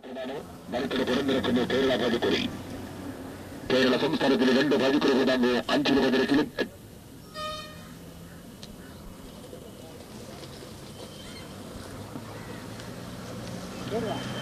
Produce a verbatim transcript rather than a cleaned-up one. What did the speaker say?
മരത്തിന് പുറംനിരക്കുന്ന കേരള ഭാജിക്കുറി. കേരള സംസ്ഥാനത്തിന് രണ്ട് ഭാജിക്കുറി കൂടാകുമ്പോൾ അഞ്ച് രൂപ നിരക്കിലും Yeah.